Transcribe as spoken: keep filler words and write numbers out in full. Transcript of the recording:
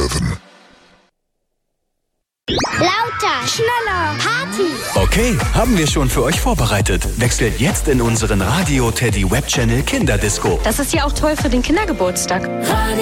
sieben. Lauter, schneller, Party. Okay, haben wir schon für euch vorbereitet. Wechselt jetzt in unseren Radio Teddy Web Channel Kinderdisco. Das ist ja auch toll für den Kindergeburtstag.